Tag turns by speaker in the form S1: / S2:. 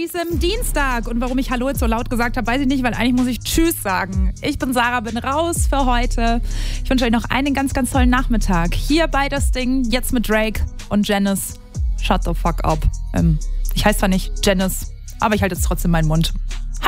S1: diesem Dienstag. Und warum ich Hallo jetzt so laut gesagt habe, weiß ich nicht, weil eigentlich muss ich Tschüss sagen. Ich bin Sarah, bin raus für heute. Ich wünsche euch noch einen ganz, ganz tollen Nachmittag. Hier bei das Ding, jetzt mit Drake und Janice. Shut the fuck up. Ich heiße zwar nicht Janice, aber ich halte jetzt trotzdem meinen Mund.